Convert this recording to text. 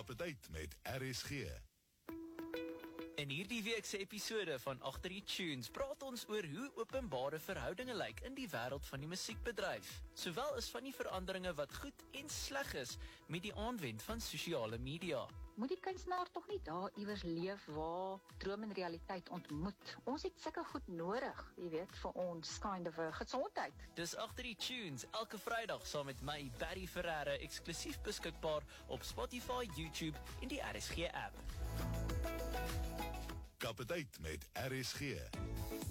Kap het uit met RSG. In hierdie weekse episode van Agter die Tunes praat ons oor hoe openbare verhoudinge lyk in die wêreld van die musiekbedryf, sowel as van die veranderinge wat goed en sleg is met die aanwend van sosiale media. Moet die kunstenaar tog nie daar iewers leef waar droom en realiteit ontmoet? Ons het sulke goed nodig, jy weet, vir ons kind of gesondheid. Dis Agter die Tunes, elke Vrydag saam met my, Barry Ferreira, eksklusief beskikbaar op Spotify, YouTube en die RSG app. Kap het uit met RSG.